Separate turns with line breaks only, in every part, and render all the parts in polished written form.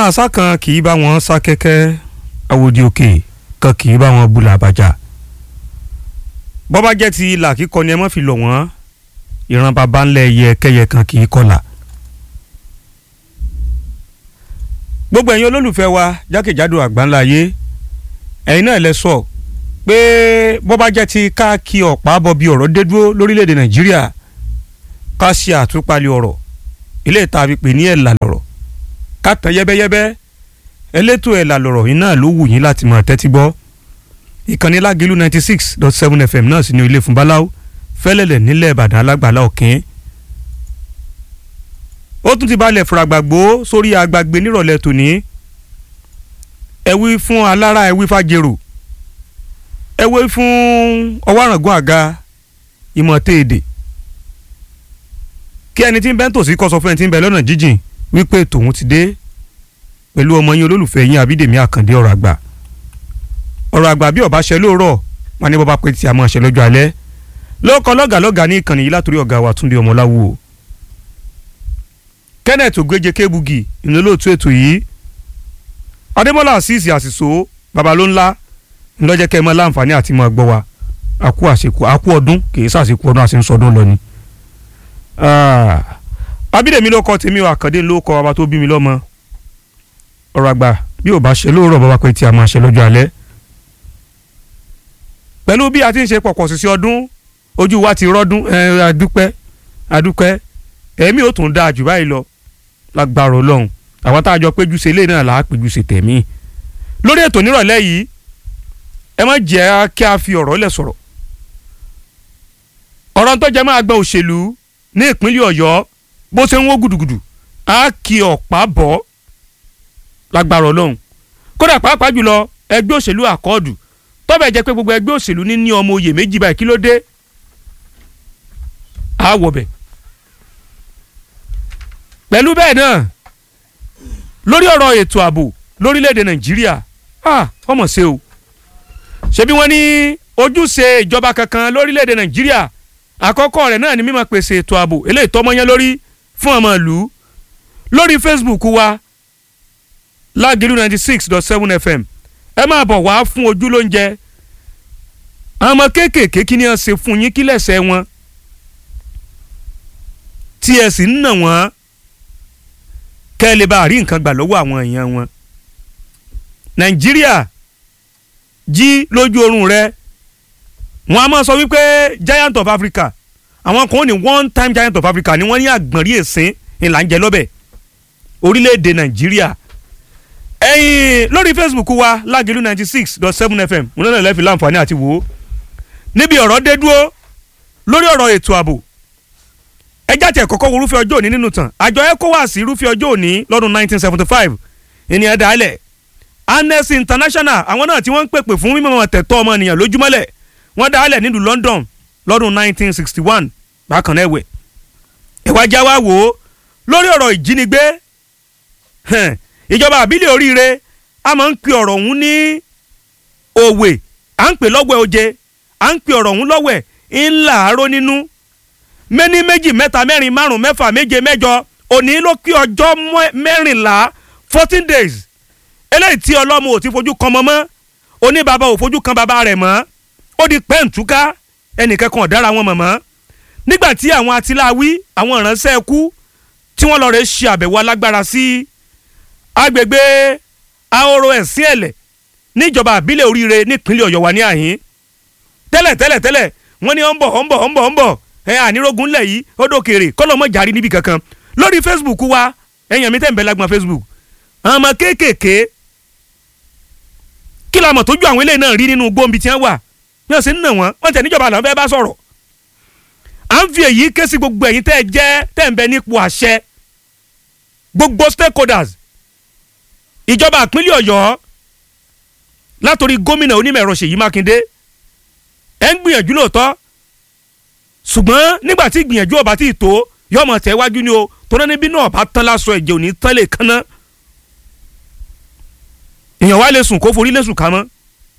àṣà kan kì í bá wọn sá kẹ́kẹ́ àwòdì òkè kan kì í bá wọn bùlà àbàjá bọ́bá jẹ́ ti ìlà kíkọ ni ẹ mọ́ fi lọ̀ wọ́n ìran bàbá ńlẹ̀ yẹ kẹ́yẹ kan kì í kọlà. gbogbo ẹ̀yin olólùfẹ́ wa jákèjádò àgbáńlá ayé ẹ̀yin náà lẹ sọ pé bọ́bá jẹ́ ti ká kí ọ̀pá bọ̀ bí ọ̀rọ̀ dé dúró lórílẹ̀‐èdè nàìjíríà ká ṣe àtúpalẹ̀ ọ̀rọ̀ ilé ìta fi pè ní ẹ̀là lọ̀rọ̀ ká tán yẹ́bẹ́yẹ́bẹ́ elétò ẹ̀là lọ̀rọ̀ yìí náà ló wù yín láti máa tẹ́tí gbọ́ ìkànnì Lágìlú 96.7 FM náà sì ní ilé fún báláwo fẹ́lẹ́lẹ̀ nílẹ̀ ìbàdàn alágbàlá òkín ó tún ti balẹ̀ fúragbàgbó sórí agbàgbé nírọ̀lẹ́ tòní ẹ̀wí fún alára ẹ̀wí fàjèrò ẹ̀wí fún ọwárangún àga ìmọ̀tẹ́ èdè kí ẹni tí ń bẹ́ ń tòsí kọ́ sọ fún ẹni tí ń bẹ lọ́nà jíjìn wípé tòun ti dé pẹ̀lú ọmọ yín olólùfẹ́ yín Abídèmí Àkàndé ọ̀rọ̀ àgbà bí ọba ṣe lóòrọ̀ wọn ní bọ́bá pé tí a máa ṣe lọ́jọ́ alẹ́ lóòkọ́ lọ́gàlọ́gà ní ìkànnì yìí látòrí ọ̀gá wa Túndé Ọmọláwo Kenneth Ogbeje Kebugi ìnulóòtú ètò yìí Adémọ́lá Azeez Àsìsó babaló ńlá ńlọ́jẹ́ kẹ́ ẹ mọ́ láǹfààní àti mọ́ gbọ́ wa àkú ọdún kì í sàṣekú ọdún àti ń sọdún lọ ni. Abídèmí ló kọ tèmi Àkàndé ló kọ bàbá tó bí mi lọ́mọ ọ̀rọ̀ àgbà bí ò bá ṣe lóòrọ̀ bàbá pé tí a máa ṣe lọ́jọ́ alẹ́ pẹ̀lú bí a ti ń ṣe pọ̀pọ̀ sí ọdún ojú wa ti rọ́dún adúpẹ́ ẹ̀mí ò tún dáa jù báyìí lọ lágbára Ọlọ́run àwọn tá a jọ péjú ṣe ilé náà là á péjú ṣe tẹ̀mí lórí ètò nírọ̀lẹ́ yìí ẹ má jẹ́ kí a fi ọ̀rọ̀ lẹ̀ sọ̀rọ̀ ọ̀rọ̀ tó jẹ́ máa gbọ́ òṣèlú ní ìpínlẹ̀ Ọ̀yọ́ bó ṣe ń wó gùdùgùdù á kí ọ̀pá bọ́ lágbára Ọlọ́run kódà pàápàá jùlọ ẹgbẹ́ òṣèlú àkọọ́dù tọ́bẹ̀ jẹ́ pé gbogbo ẹgbẹ́ òṣèlú ní ọmọ oyè méjì báyìí kí ló dé àwọ̀bẹ̀ pẹ̀lú bẹ́ẹ̀ náà lórí ọ̀rọ̀ ètò ààbò lórílẹ̀‐èdè Nàìjíríà ọmọ ṣe o ṣebí wọ́n ní ojúṣe ìjọba kankan lórílẹ̀‐èdè Nàìjíríà àkọ́kọ́ rẹ̀ náà ni mímọ̀ pèsè ètò ààbò eléyìí tọ́mọ́yán lórí fún ọmọ ìlú lórí Facebook wa Lágìlú 96.7 FM ẹ máa bọ̀ wá fún ojú lóúnjẹ àwọn ọmọ kéékèèké kí ni wọ́n ṣe fún yín kí lẹ́sẹ̀ wọn tí ẹ sì ń nà wọ́n kẹ́ ẹ lè bá rí nǹkan gbà lọ́wọ́ àwọn èèyàn wọn. Nàìjíríà jí lójú oorun rẹ wọn a máa sọ wípé Giant of Africa àwọn kan ní one time Giant of Africa ni wọ́n ní àgbọ̀nrín èsín ìlànjẹ lọ́bẹ̀ orílẹ̀-èdè Nàìjíríà ẹ̀yin lórí Facebook wa Lágìlú 96.7 FM wọn náà lè fi láǹfààní àti wò ó níbi ọ̀rọ̀ dé dúró lórí ọ̀rọ̀ ètò ààbò ẹjá tẹ̀ kọ́kọ́ wo irúfẹ́ ọjọ́ òní nínú tàn àjọ ECOWAS irúfẹ́ ọjọ́ òní lọ́dún 1975 ènìyàn dálẹ̀ Amnesty International àwọn náà tí wọ́n ń pèpè fún mímọ́ tẹ̀tọ́ ọmọnìyàn lójúmọ́lẹ̀ wọ́n dálẹ̀ nílùú London lọ́dún 1961 bákan náà ẹ̀wẹ̀ ẹ̀wájá wa wò ó lórí ọ̀rọ̀ ìjínigbé ìjọba àbílẹ̀ oríire a máa ń pè ọ̀rọ̀ ọ̀hún ní òwe à ń pè lọ́wọ́ oje à ń pè ọ̀rọ̀ ọ̀hún lọ́wọ́ ńlá àárọ̀ nínú mẹ́ni méjì mẹ́ta mẹ́rin márùn mẹ́fà méje mẹ́jọ òní ló kí ọjọ́ 14 days eléyìí tí ọlọ́mọ ò ti fojú kan mọ́ oní bàbá ò fojú kan bàbá rẹ̀ mọ́ ó di pẹ́ǹtúká ẹnìkẹ́kan ọ̀dára wọn mọ̀mọ́ nígbà tí àwọn atiláwí àwọn ìránṣẹ́ ẹkú tí wọ́n lọ rẹ̀ ṣe àbẹ̀wò alágbára sí agbègbè ahoro ẹ̀sìn ẹ̀lẹ̀ níjọba àbílẹ̀ oríire nípínlẹ̀ Ọ̀yọ́ wa ní àhín tẹ́lẹ̀ wọ́n ní ó ń bọ̀ ànírógun ńlẹ̀ yìí ó dókèrè kọ́lọ́mọ́ jàrí níbi kankan lórí Facebook wa ẹ̀yàn mi tẹ̀ ń bẹ lágbọ́n Facebook àwọn ọmọ kéékèèké kí la mọ̀ tójú àwọn eléyìí náà rí nínú gbòǹbì tí wọ́n wà ní ọ̀sẹ̀ nínú wọn tẹ̀ níjọba àlọ́ fẹ́ bá sọ̀rọ̀ à ń fi èyí ké sí gbogbo ẹ̀yin tẹ́ ń bẹ nípò àṣẹ gbogbo stakeholders ìjọba ìpínlẹ̀ Ọ̀yọ́ látòrí gómìnà onímọ̀ ẹ̀rọ Ṣèyí Mákindé ẹ̀ ń gbìyànjú lóòótọ́ ṣùgbọ́n nígbà tí ìgbìyànjú ọba tí ì tó yọmọ tẹ̀wájú ni o tó náà níbí náà bá tán lásọ ẹ̀jẹ̀ òní tán lè kánná èèyàn wá lè sùn kó forí lè sùn ká mọ́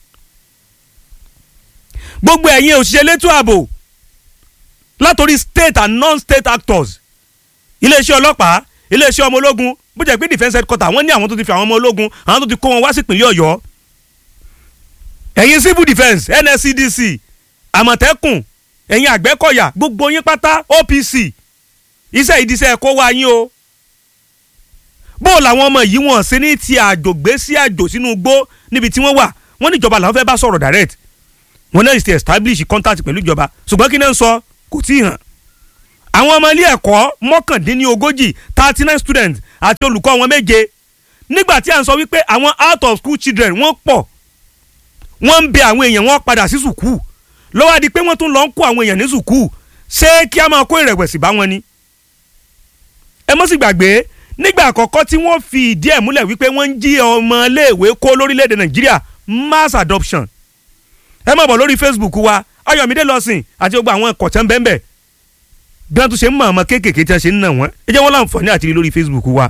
gbogbo ẹ̀yin òṣìṣẹ́ elétò ààbò látòrí state and non-state actors iléeṣẹ́ ọlọ́pàá iléeṣẹ́ ọmọ ológun bó jẹ́ pé defence headquarter wọ́n ní àwọn tó ti fi àwọn ọmọ ológun àwọn tó ti kó wọn wá sí ìpínlẹ̀ Ọ̀yọ́ ẹ̀yin civil defence NSCDC Àmọ̀tẹ́kùn ẹ̀yin Àgbẹ̀kọ̀yà gbogbo yín pátá OPC iṣẹ́ ìdíṣẹ́ kó wá yín o bó làwọn ọmọ yìí wọ́n ṣe ní ti àjò gbé sí àjò sínú igbó níbi tí wọ́n wà wọ́n ní ìjọba làwọn fẹ́ bá sọ̀rọ̀ direct wọ́n náà ti establish contact pẹ̀lú ìjọba ṣùgbọ́n kí náà ń sọ kò tí ì hàn àwọn ọmọ ilé ẹ̀kọ́ mọ́kàndínlógójì 39 students àti olùkọ́ wọn 7 nígbà tí à ń sọ wípé àwọn out of school children wọ́n pọ̀ wọ́n ń bẹ àwọn èèyàn wọn padà sí sùkúù ló wá di pé wọ́n tún lọ ń kó àwọn èèyàn ní sùkúù ṣé kí a máa kó ìrẹ̀wẹ̀sì bá wọn ni. ẹ mọ́ sì gbàgbé nígbà àkọ́kọ́ tí wọ́n fi ìdí ẹ̀ múlẹ̀ wípé wọ́n ń jí ọmọ iléèwé kó lórílẹ̀‐èdè Nàìjíríà mass adoption ẹ má bọ̀ lórí Facebook wa Ayọ̀mídé Lọ́sìn àti gbogbo àwọn ẹ̀kọ́ tẹ́ ń bẹ́ẹ̀ bí wọ́n tún ṣe ń mọ̀ ọmọ kéékèèké tí wọ́n ṣe ń nà wọ́n ẹ jẹ́ wọ́n láǹfààní àti rí lórí Facebook wa.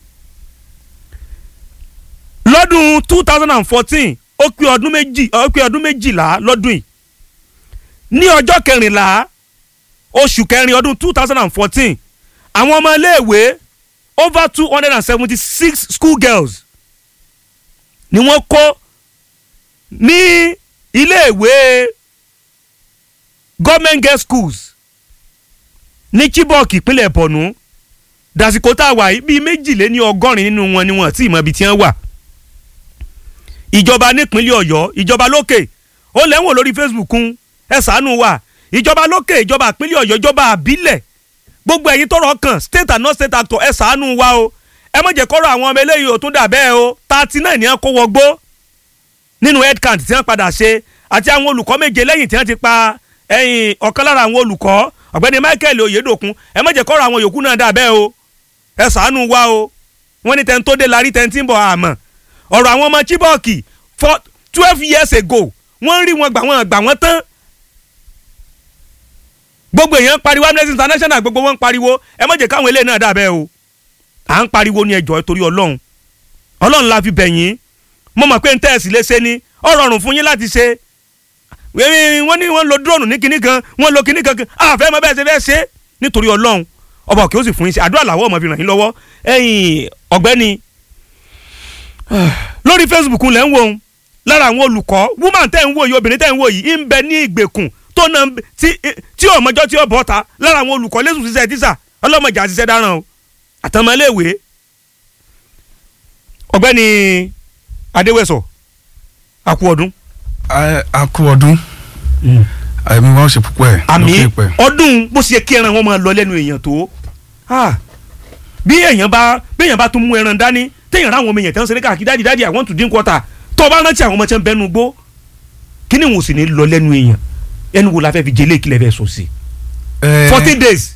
lọ́dún 2014 ó pé ọdún méjìlá lọ́dún yìí ní ọjọ́ 14 oṣù kẹrin ọdún 2014 àwọn ọmọ iléèwé over 276 school girls ni wọ́n kó ní iléèwé government girls schools ní Chibok ìpínlẹ̀ Borno dàsìkò tá a wà yìí bíi 120 nínú wọn ni wọn tí ì mọ ibi tí wọ́n wà. ìjọba nípínlẹ̀ Ọ̀yọ́ ìjọba lókè ó lẹ́wọ̀n lórí Facebook ẹ ṣàánú wa ìjọba lókè ìjọba ìpínlẹ̀ Ọ̀yọ́ ìjọba àbílẹ̀ gbogbo ẹ̀yin tọ́rọ̀ kàn state and non state actor ẹ ṣàánú wa o ẹ má jẹ́ kọ́rọ̀ àwọn ọmọ eléyìí ò tún dà bẹ́ẹ̀ o 39 ni wọ́n kó wọgbó nínú head count tí wọ́n padà ṣe àti àwọn olùkọ́ 7 lẹ́yìn tí wọ́n ti pa ọ̀kan lára àwọn olùkọ́ ọ̀gbẹ́ni Michael Oyedokun ẹ má jẹ́ kọ́rọ̀ àwọn yòókù náà dà bẹ́ẹ̀ o ẹ ṣàánú wa o wọ́n ní tẹ́ni tó dé larí tẹ́ni tí ń bọ̀ àmọ́ ọ̀rọ̀ àwọn ọmọ Chibok for 12 years ago wọ́n rí wọn gbà wọ́n tán gbogbo èèyàn pariwo Amnesty International gbogbo wọn ń pariwo ẹ má jẹ́ káwọn eléyìí náà dà bẹ́ẹ̀ o à ń pariwo ní ẹjọ́ torí Ọlọ́run la fi bẹ̀yìn mo mọ̀ pé ń tẹ́ẹ̀sì léṣe ni ó rọrùn fún yín láti ṣe wọ́n ní wọ́n lo drone ní kinní kan wọ́n lo kinní kan àfẹ́ mọ bẹ́ẹ̀ ṣe fẹ́ ṣe nítorí Ọlọ́run ọba òkè ó sì fún yín ṣe àdúrà làwọn ọmọ fi ràn yín lọ́wọ́ ọ̀gbẹ́ni lórí Facebook lẹ́ ń wò ó lára àwọn olùkọ́ woman tẹ́ ń wò yìí obìnrin tẹ́ ń wò yìí ń bẹ ní ìgbèkùn tó náà tí ọmọjọ́ tí ó bọ́ ta lára àwọn olùkọ́ lẹ́sùn ṣiṣẹ́ tíṣà ọlọ́mọjà ṣiṣẹ́ dáràn o àtọmọléèwé ọ̀gbẹ́ni Adéwẹ̀sọ àkú ọdún.
àkú ọdún àmì wọn ṣe púpọ̀ ẹ̀
àmì ọdún bó ṣe kí ẹran wọn máa lọ lẹ́nu èèyàn tó bí èèyàn bá tún mú ẹran dání téèyàn ráwọn ọmọ èèyàn tẹ́ ń ṣeré káàkiri dáàdì I want to drink water tó o bá rántí àwọn ọmọ tí wọ́n bẹnu gbó kí ni wọn ò sì ní lọ lẹ́nu èèyàn ẹnu wo la fẹ́ fi jẹ́ léèkì lẹ́fẹ̀ẹ́ sọ sí 14 days.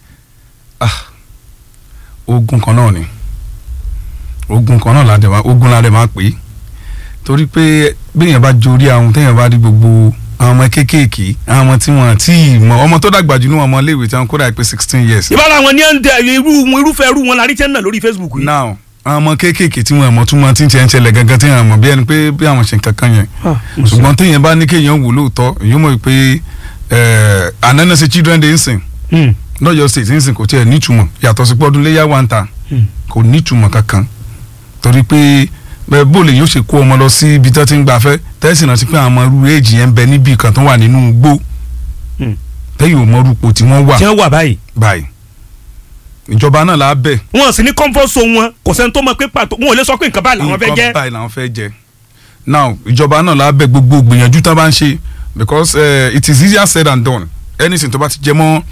ogun kan náà ni ogun kan náà ládẹ ogun ládẹ máa pè é torí pé béèyàn bá jorí àwọn téèyàn bá rí gbogbo àwọn ọmọ kéékèèké àwọn ọmọ tí wọn àti ìmọ̀ ọmọ tó dàgbà jù ní ọmọ iléèwé tí wọn kó dà pé 16 years.
ìbára àwọn ní irúfẹ́ irú wọn la rí tẹ́ńnà lórí Facebook yìí.
now àwọn ọmọ kéékèèké tí wọn mọ̀ tún mọ̀ tí ń tiẹ̀ ń ṣẹlẹ̀ gangan tí wọn mọ̀ bí ẹni pé bí àwọn ṣe kankan yẹn ṣùgbọ́n téèyàn bá ní kéèyàn wò lóòótọ́ èyí mọ̀ pé ànánà ṣe children day ń sìn lọ́yọ̀ state ń sìn kò tiẹ̀ nítumọ̀ yàtọ̀ sí pé ọdún léyà wà ń ta kò nítumọ̀ kankan torí pé bóòlù yóò ṣe kó ọmọ lọ sí ibi tó ti ń gbafẹ́ tẹ́sí náà ti pé àwọn irú èjì yẹn ń bẹ níbi kan tó wà nínú igbó tẹ́yìn ò mọ orúkọ tí wọ́n wà.
tí wọ́n wà báyìí.
báyìí ìjọba náà la bẹ̀.
wọn sì ní comfort zone wọn kò sẹ́ni tó mọ̀ pé pàtó wọn ò lè sọ pé nǹkan báyìí làwọn fẹ́ jẹ́.
nǹkan báyìí làwọn fẹ́ jẹ́ now ìjọba náà la bẹ̀ gbogbo gbìyànjú tán bá ń ṣe because it is easier said than done anything tó bá ti jẹ mọ́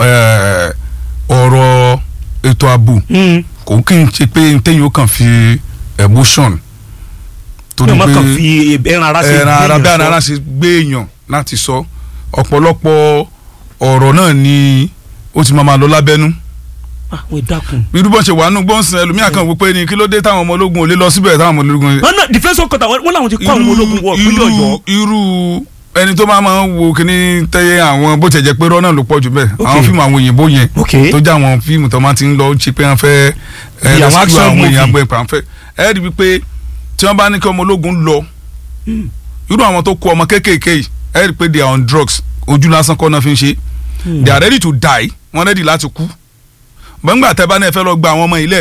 ọ̀rọ̀ ètò ààbò kò kí n ṣe pé ntẹ́yìn ó kàn fi emotion torí pé ẹran ara ṣe gbé èèyàn láti sọ ọ̀pọ̀lọpọ̀ ọ̀rọ̀ náà ni ó ti máa lọ lábẹ́nú. irú bọ́n ṣe wà nù gbọ́n sin ẹlòmíà kan wò pé ní kí ló dé táwọn ọmọ ológun ò lè lọ síbẹ̀ táwọn ọmọ ológun.
wọn náà defence kọta wọn làwọn ti kọ́ àwọn ọmọ ológun wọ ìpínlẹ̀ Ọ̀yọ́.
irú ẹni tó máa ń wo kíní tẹ́yẹ àwọn bó tẹ̀ jẹ́ pé rọ́nà ló pọ̀ jù bẹ́ẹ̀ àwọn fíìmù àwọn òyìnbó yẹn tó jẹ́ àwọn fíìmù tó máa ti ń lọ ṣe pé wọ́n fẹ́ rescue àwọn èèyàn bẹ́ẹ̀ pàǹfẹ́ ẹ rí i pé tí wọ́n bá ní kí ọmọ ológun lọ irú àwọn tó kó ọmọ kéékèèké yìí ẹ rí i pé they are on drugs ojú lásán kọ́ náà fi ń ṣe they are ready to die wọ́n ready láti kú gbọ̀ngbà tẹ́ bá ní ẹ fẹ́ lọ gba àwọn ọmọ ilẹ̀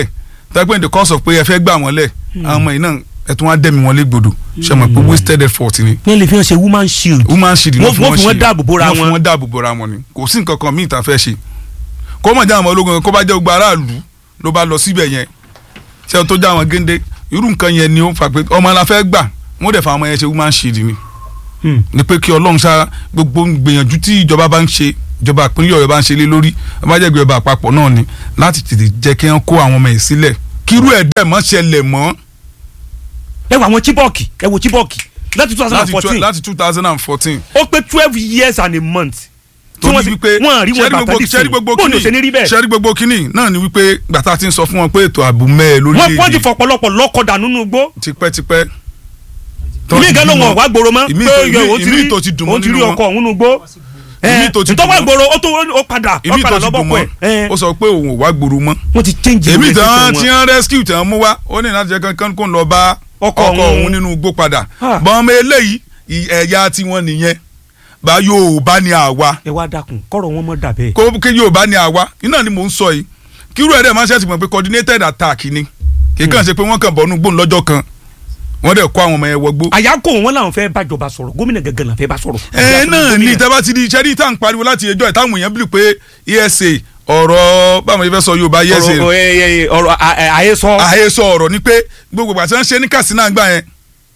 tẹ́gbẹ́ in the course of pé ẹ fẹ́ gbà wọ́n lẹ̀ àwọn ọmọ yìí náà ẹ tún wá dẹ́mi wọn légbodò ṣe mọ̀ pé wasted effort ni.
wọ́n lè fi hàn ṣe woman shield.
woman shield ni wọ́n fi
wọ́n dáàbò bora wọn.
wọ́n fi wọ́n dáàbò bora wọn ni kò sí nǹkan kan míì tá a fẹ́ ṣe kó mọ̀ jẹ́ àwọn ológun kó bá jẹ́ gbogbo aráàlú ló bá lọ síbẹ̀ yẹn ṣé o tó já wọn géńdé irú nǹkan yẹn ni ó fà pé ọmọ la fẹ́ gbà wọ́n dẹ̀ fa ọmọ yẹn ṣe woman shield ni. ni pé kí ọlọ́run ṣá gbogbo gbìyànjú tí ìjọba bá ń ṣe ìjọba ìpínlẹ̀ Ọ̀yọ́ bá ń ṣe lé lórí ọba jẹ́ ìjọba àpapọ̀ náà ni láti tètè jẹ́ kí wọ́n kó àwọn ọmọ yìí sílẹ̀ kírú ẹ̀ dẹ̀ mọ́ ṣẹlẹ̀ mọ́.
ẹ wo àwọn Chibok láti 2014
láti 2014.
ó pé 12 years and a month.
tó ní wípé ṣẹ́rí gbogbo kínní náà ni wípé gbàtà ti ń sọ fún wọn pé ètò ààbò mẹ́ẹ̀ lórílẹ̀‐èdè.
wọ́n ti fọ̀pọ̀lọpọ̀ lọ́kọ̀dà nínú igbó.
tipẹ́tipẹ́.
ìmí gan ló wọn wá gbòòrò mọ́.
ìmí tó ti dùn mọ́
nínú wọn. ó ti rí ọkọ̀ òun nínú igbó. ntọ́wọ́ gbòòrò ó padà lọ́bọ̀ pẹ́.
ó sọ pé òun ò wá gbòòrò mọ́.
wọ́n ti change
èmi tán tí wọ́n rescue tí wọ́n mú wá ó ní láti jẹ́ kankan kó ń lọ bá ọkọ̀ òun nínú igbó padà. bọ́n ọmọ eléyìí ẹ̀yà tiwọn nìyẹn bá Yorùbá ni àwa.
ẹ wá dákun kọ́rọ̀ wọn mọ́ dà bẹ́ẹ̀.
kó kí Yorùbá ni àwa iná ni mò ń sọ yìí kírú ẹ̀rẹ́ máa ń ṣẹ́ẹ̀tì mọ̀ pé coordinated attack ni kì í kàn ṣe pé wọ́n kàn bọ́nú gbóhùn lọ́jọ́ kan wọ́n dẹ̀ kó àwọn ọmọ yẹn wọgbó.
àyákò wọn làwọn fẹ́ bájọba sọ̀rọ̀ gómìnà gẹ́gẹ́ làwọn fẹ́ bá sọ̀rọ̀.
náà ni tẹ́bá ti di iṣẹ́ ní ìtàn pariwo láti ẹjọ́ ẹ̀ táwọn èèyàn bìlì pé ESA ọ̀rọ̀ báwọn yẹn fẹ́ sọ Yorùbá ESA
ọ̀rọ̀
àhesọ ọ̀rọ̀ ni pé gbogbo àti wọ́n ṣe ní Katsina gbà yẹn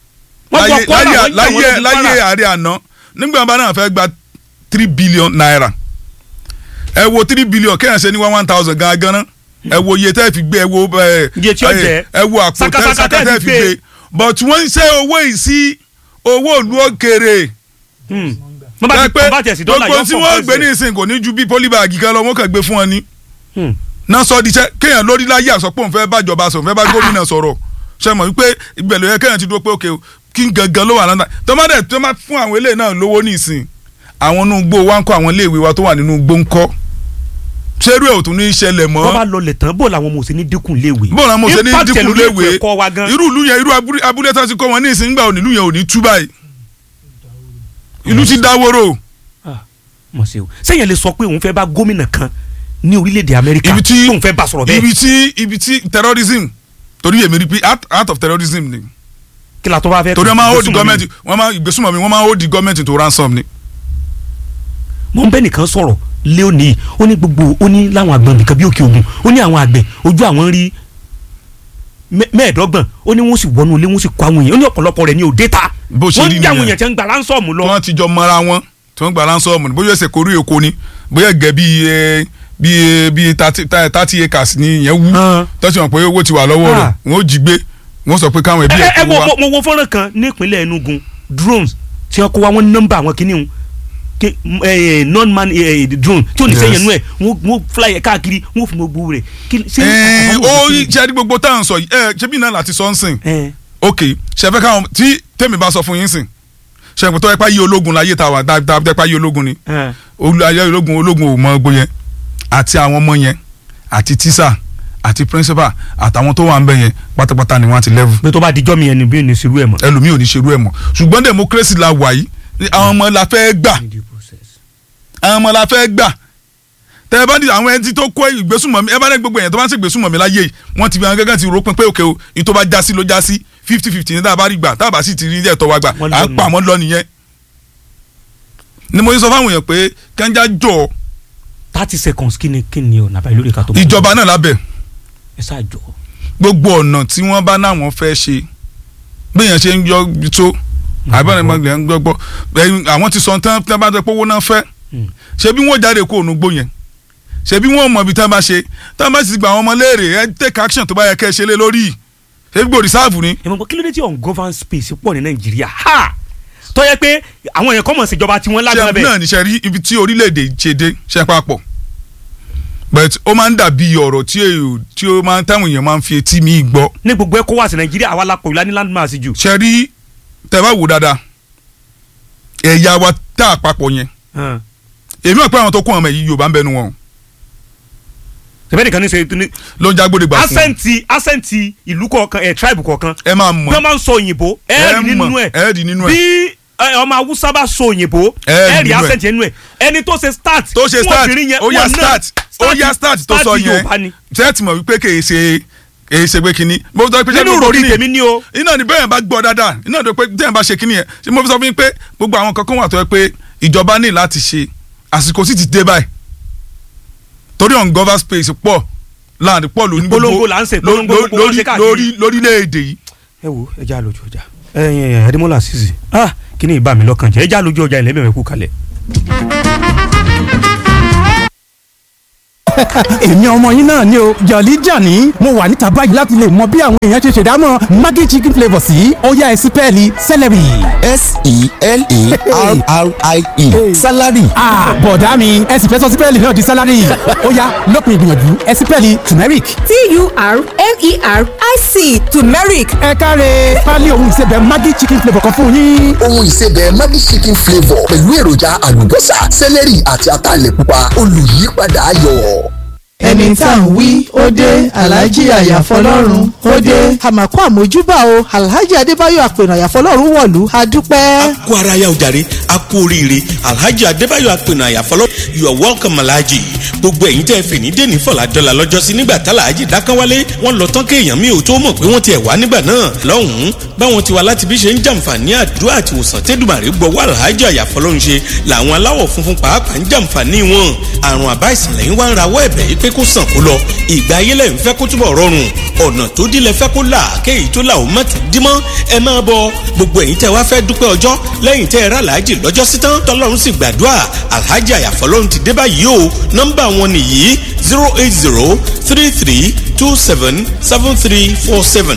láyé àárẹ̀ àná nígbà bá náà fẹ́ gba 3 billion naira ẹ wo 3 billion kéèyàn ṣe ní 1,000 gangan ẹ wo iye tẹ́ fi gbé ẹ wo àpò tẹ́ fi gbé but wọ́n ń ṣe owó yìí sí owó ìlú òkèrè gbogbo tí wọ́n gbé ní ìsìn kò ní ju bí polybag kan lọ wọ́n kàn gbé fún wọn ni náà sọ díṣẹ́ kéèyàn lórí láyé àsọpọ̀ òun fẹ́ bájọba sọ̀rọ̀ fẹ́ bá gómìnà sọ̀rọ̀ ṣe mọ̀ wípé ìgbẹ̀lẹ̀ yẹn kéèyàn ti dúró pé òkè kí n gangan ló wà lọ́nà tọ́mọ́dẹ̀ tó máa fún àwọn eléyìí náà lówó ní ìsìn àwọn inú igbó wa ń kọ́ àwọn iléèwé wa tó wà nínú igbó ń kọ́ ṣerú ẹ̀ ò tún ní í ṣẹlẹ̀ mọ́.
wọ́n bá lọlẹ̀ tán bó làwọn mọ̀ sí ní dínkù léèwé.
bó làwọn mọ̀ sí ní dínkù léèwé irú ìlú yẹn irú abúlé tó ti kọ́ wọn ní ìsìn nígbà òní ìlú yẹn ò ní tú báyìí ìlú ti dáwóró.
mọ̀ sí o sẹ́yìn lè sọ pé òun fẹ́ bá gómìnà kan ní orílẹ̀-èdè Amẹ́ríkà tóun fẹ́ bá sọ̀rọ̀ bẹ́ẹ̀.
ibi tí terrorism torí èmi rí pé out of terrorism ni.
kí la tó bá fẹ́.
torí wọ́n máa hold the government ìgbésùnmọ̀mí wọ́n máa hold the government to ransom ni.
mo ń bẹ́ nìkan sọ̀rọ̀ léoní ó ní gbogbo ó ní láwọn àgbọn nìkan bí Òkè Ògùn ó ní àwọn àgbẹ̀ ojú àwọn rí mẹ́ẹ̀ẹ́dọ́gbọ̀n ó ní wọ́n sì wọnú ilé wọ́n sì kó àwọn èèyàn ó ní ọ̀pọ̀lọpọ̀ rẹ̀ ní òde ta wọ́n ń àwọn èèyàn tí wọ́n gba ránsọ́ọ̀mù lọ.
wọ́n ti jọ mọ́ra wọn tí wọ́n gba ránsọ́ọ̀mù ni bóyá ẹsẹ̀ korí èkó ni bóyá ẹ̀gẹ́ bíi 30 acres ni ìyẹn wú tọ́sí wọn pé owó ti wà lọ́wọ́ rẹ̀ wọ́n ó jí gbé wọ́n sọ pé káwọn ẹbí ẹ̀ kó wá.
mo wo fọ́nrán kan ní ìpínlẹ̀ Enugu drones tí wọ́n kó wá wọ́n nọ́mbà àwọn kìnìún non-man drone tí o ní sẹ́yìn nú ẹ̀ wọ́n fly ẹ̀ káàkiri wọ́n fún gbogbo rẹ̀.
ó ṣe àdí gbogbo tá à ń sọ yìí ṣé bí náà láti sọ ń sìn ok ṣe fẹ́ káwọn tí tèmi bá sọ fún yín sìn ṣe pé tó ẹ pa yí ológun láyé tá a wà dáa pa yí ológun ni ayé ológun ò mọ gbó yẹn àti àwọn ọmọ yẹn àti tíṣà àti principal àtàwọn tó wà ń bẹ yẹn pátápátá ni wọ́n ti level.
pé tó bá dijọ́ mi yẹn ni bí ò ní ṣerú ẹ̀ mọ́.
ẹlòmíì ò ní ṣerú ẹ̀ mọ́ ṣùgbọ́n democracy la wà yìí àwọn ọmọ la fẹ́ gbà àwọn ọmọ la fẹ́ gbà tẹ ẹ bá ní àwọn ẹni tó kó ìgbésùnmọ̀mí ẹ bá ní gbogbo èèyàn tó bá ń ṣe ìgbésùnmọ̀mí láyé wọ́n ti fi àwọn gángan ti rò pé òkè o ní tó bá já sí ló já sí 50-50 ní tá a bá rí gbà tá a bá sì ti rí ilé ẹ̀tọ́ wa gbà à ń pa àmọ́ lọ nìyẹn. ni mo sọ fáwọn èèyàn pé kánjá jọ.
30 seconds kí ni ọ̀nà àbáyé lórí ká tó.
ìjọba náà lábẹ́.
ẹ ṣáà jọ.
gbogbo ọ̀nà tí wọ́n bá náwọn fẹ́ ṣe béèyàn ṣe ń yọ tó àbẹ̀rẹ̀ mọ́gbẹ̀ ń gbọ́ àwọn ti sọ tán bá tẹ pé owó náà fẹ́ ṣé bí wọ́n jáde kó òun gbó yẹn ṣé bí wọ́n mọ̀ bí tán bá ṣe tán bá sì gba àwọn ọmọ léèrè ẹ take action tó bá yẹ kẹ́ ẹ ṣe lé lórí ṣé gbòòrì sáàfù ni.
ìmọ̀ kí ló dé tí ungoverned space pọ̀ ní Nàìjíríà tó yẹ pé àwọn èèyàn kọ́ mọ̀ sí ìjọba tí wọ́n lágbára bẹ́ẹ̀.
ṣé náà ní ṣe rí ibi tí orílẹ̀-èdè ṣe dé ṣe papọ̀ but ó máa ń dàbí ọ̀rọ̀ tí ó máa ń táwọn èèyàn máa ń fi etí mi gbọ́.
ní gbogbo ECOWAS Nàìjíríà àwa la pọ̀ ìlànà landmass jù.
ṣe rí tẹ́ bá wò dáadáa ẹ̀yà wa tá àpapọ̀ yẹn èmi ò pé àwọn tó kún ọmọ yìí Yorùbá ń bẹnu wọn.
sẹ́fẹ́ nìkan ní ṣe
ló ń jágbóde gbà fún wọn.
asẹ́ǹtì ìlú kọ̀ọ̀kan tribe kọ̀ọ̀kan.
ẹ máa mọ̀
bí wọ́n máa ń sọ òyìnbó
ẹ̀ẹ́dì nínú ẹ̀
bí ọmọ Haúsá bá sọ òyìnbó ẹ̀ẹ́dì asẹ́ǹtì ẹnu ẹ̀ ẹni tó ṣe start
ó yá start tó sọ yẹn ṣé ti mọ̀ wípé kì í ṣe èyí ṣe pé kíní.
nínú ròrí tèmi ni o.
iná ni bẹ́ẹ̀ bá gbọ́ dáadáa iná ni pé tẹ́ẹ̀ bá ṣe kíní yẹn ṣé mo fi sọ fún yín pé gbogbo àwọn kankan wà tó yẹ pé ìjọba ní láti ṣe àsìkò sì ti dé báyìí torí ungoverned space pọ̀ láàrin pọ̀ lórí
polongo là ń ṣe polongo gbogbo wọn ṣe káàkiri
lórílẹ̀‐èdè yìí.
ẹ wo ẹ já lójú ọjà Adémọ́lá Azeez kíní ìbá mi lọ́kàn jẹ́ ẹ já lójú ọjà ilẹ̀ mẹ́wẹ̀ẹ́ kú kalẹ̀.
èmi ọmọ yín náà ni o Jolly Johnny mo wà níta báyìí láti lè mọ bí àwọn èèyàn ṣe ṣèdámọ̀ Maggi chicken flavour sí ó yá ẹ sí pẹ́ẹ́lí celery.
S-E-L-A-R-R-I-E salary.
bọ̀dá mi ẹ sì fẹ́ sọ sí pẹ́ẹ́lì náà di salary ó yá lópin ìgbìyànjú ẹ sí pẹ́ẹ́lì turmeric.
T-U-R-M-E-R-I-C turmeric.
ẹ káre pálí ohun ìsebẹ̀ Maggi chicken flavour kan fún yín.
ohun ìsebẹ̀ Maggi chicken flavour pẹ̀lú èròjà àlùbọ́sà celery àti ataalẹ̀ pupa olùyípadà ayọ̀.
ẹni tá à ń wí ó dé alhaji àyàfọlọ́run ó dé. àmàkù àmójúbà o alhaji adébáyọ̀ àpènà àyàfọlọ́run wọ̀lú adúpẹ́.
a kú ara ya ojàre a kú oríire alhaji adébáyọ̀ àpènà àyàfọlọ́run you are welcome alhaji gbogbo ẹ̀yin tẹ́ fè ní dèní fọ̀làdọ́là lọ́jọ́sí nígbà tálàájì dákánwálé wọ́n lọ tán kéèyàn mi ò tó mọ̀ pé wọ́n ti ẹ̀ wá nígbà náà lọ́hùn-ún báwọn ti wá láti bí ṣe ń jàǹfààní àdúrà àti ìwòsàn tẹ́dùmàrè gbọ́wọ́ alhaji àyàfọlọ́run ṣe làwọn aláwọ̀ funfun pàápàá ń jàǹfààní wọn àrùn àbá ìsìnlẹ̀ yín wá ń rawọ́ ẹ̀bẹ̀ yìí pé kó sàn kó lọ ìgbà ayé lẹ́yìn fẹ́ kó túbọ̀ rọrùn ọ̀nà tó dílé fẹ́ kó là kéyìí tó là ó má tún dímọ́ ẹ máa bọ gbogbo ẹ̀yin tẹ́ wá fẹ́ dúpẹ́ ọjọ́ lẹ́yìn tẹ́ ẹ rà láàjì lọ́jọ́ sí tán tọ́lọ́run sì gbàdúrà alhaji àyàfọ́lọ́run ti dé báyìí o nọ́mbà wọn nìyí 08033277347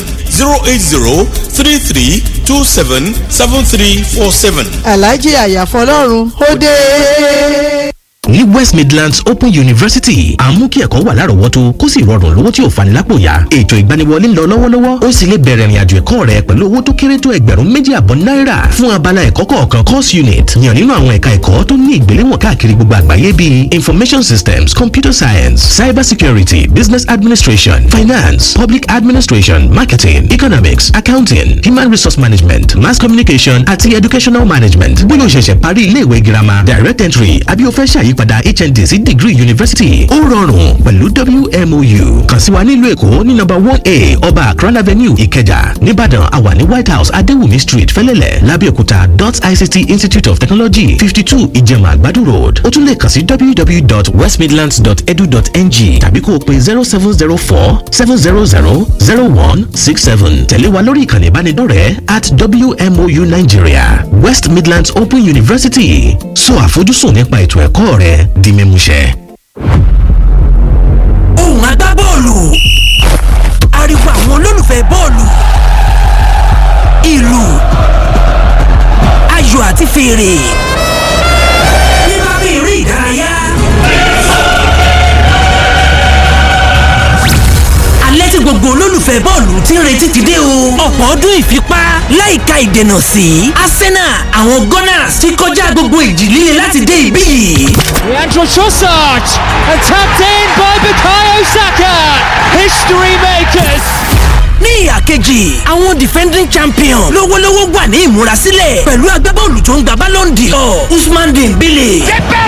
08033277347.
alhaji àyàfọlọ́run ó dé.
ní West Midlands Open University àmú kí ẹ̀kọ́ wà lárọ̀ọ́wọ́tó kó sì rọrùn lówó tí ò fani lápò yá ètò ìgbaniwọlé ń lọ lọ́wọ́lọ́wọ́ ó sì lè bẹ̀rẹ̀ ìrìnàjò ẹ̀kọ́ rẹ pẹ̀lú owó tó kéré tó $2,000 náírà fún abala ẹ̀kọ́ kọ̀ọ̀kan course unit yàn nínú àwọn ẹ̀ka ẹ̀kọ́ tó ní ìgbéléwọ̀n káàkiri gbogbo àgbáyé bíi information systems computer science cyber security business administration finance public administration marketing economics accounting human resource management mass communication àti educational management bóyá o ṣẹ̀ṣẹ̀ parí iléèwé girama direct entry àbí o fẹ́ ṣàyípadà HND sí degree university ó rọrùn pẹ̀lú WMOU kàn sí wa nílùú Èkó ní number 1A Ọba Akran Avenue Ìkẹjà Nìbàdàn àwa ní White House Adéwùmí Street Fẹ́lẹ́lẹ̀ Lábẹ́òkúta .ICT Institute of Technology 52 Ìjẹ̀mà Àgbàdo Road ó tún lè kàn sí www.westmidlands.edu.ng tàbí kó o pè 0704-700-0167 tẹ̀lé wa lórí ìkànnì ìbánidọ́rẹ̀ẹ́ @WMOU Nigeria West Midlands Open University sọ àfojúsùn nípa ètò ẹ̀kọ́ rẹ di mímúṣẹ.
ohùn agbábọ́ọ̀lù ariwo àwọn olólùfẹ́ bọ́ọ̀lù ìlù ayò àti fèrè nípa bí eré ìdárayá. alẹ́ tí gbogbo olólùfẹ́ bọ́ọ̀lù ti ń retí ti dé o. ọ̀pọ̀ ọdún ìfipá láìka ìdènà sí Arsenal àwọn Gunners ti kọjá gbogbo ìjì líle láti dé ibí yìí.
Leandro Trossard and tapped in by Bukayo Saka. History makers.
ní ìhà kejì àwọn defending champion lọ́wọ́lọ́wọ́ wà ní ìmúrasílẹ̀ pẹ̀lú agbábọ́ọ̀lù tó ń gba Ballon d'Or Ousmane Dembélé.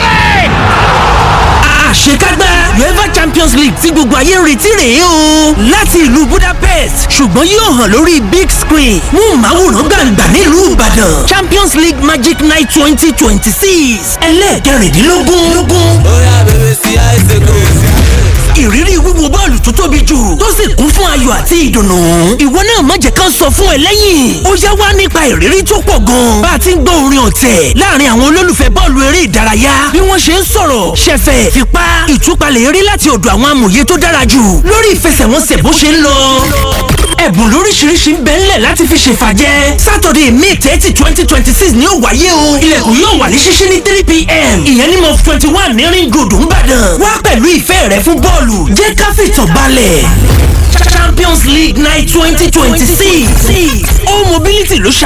àṣekágbá UEFA Champions League tí gbogbo ayé ń retí rèé o láti ìlú Budapest ṣùgbọ́n yóò hàn lórí big screen mú màwòrán gbàǹgbà nílùú Ìbàdàn Champions League Magic Night 2026 ẹlẹ́ẹ̀kẹrìndínlógún. ìrírí wíwo bọ́ọ̀lù tó tóbi jù tó sì kún fún ayọ̀ àti ìdùnnú. ìwọ náà má jẹ́ ká sọ fún ẹ lẹ́yìn. ó yá wá nípa ìrírí tó pọ̀ gan. bá a ti ń gbọ́ orin ọ̀tẹ̀ láàrin àwọn olólùfẹ́ bọ́ọ̀lù eré ìdárayá bí wọ́n ṣe ń sọ̀rọ̀ ṣẹ̀fẹ̀ fipá ìtúpalẹ̀ eré láti ọ̀dọ̀ àwọn amòye tó dára jù lórí ìfẹsẹ̀wọnsẹ̀ bó ṣe ń lọ. ẹ̀bùn lóríṣiríṣi ń bẹ ńlẹ̀ láti fi ṣèfàjẹ́. Saturday May 30 2026 ni ó wáyé o. ilẹ̀kùn yóò wà ní ṣíṣí ní 3 p.m. ìyẹn ní mọ́f 21 ní Ring Road Ìbàdàn. wá pẹ̀lú ìfẹ́ rẹ fún bọ́ọ̀lù jẹ́ ká fìtàn balẹ̀. Champions League Night 2026 O Mobility ló ṣàgbé.